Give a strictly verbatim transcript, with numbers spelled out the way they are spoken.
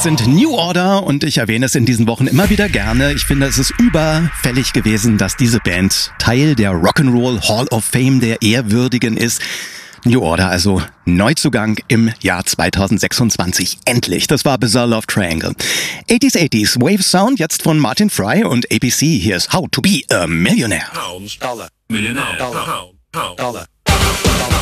sind New Order und ich erwähne es in diesen Wochen immer wieder gerne. Ich finde, es ist überfällig gewesen, dass diese Band Teil der Rock'n'Roll Hall of Fame der Ehrwürdigen ist. New Order, also Neuzugang im Jahr zweitausendsechsundzwanzig. Endlich. Das war Bizarre Love Triangle. achtziger, achtziger Wave Sound, jetzt von Martin Fry und A B C. Hier ist How to be a Millionaire. Pounds, dollar, millionaire, dollar, pound, pound, dollar, dollar, dollar.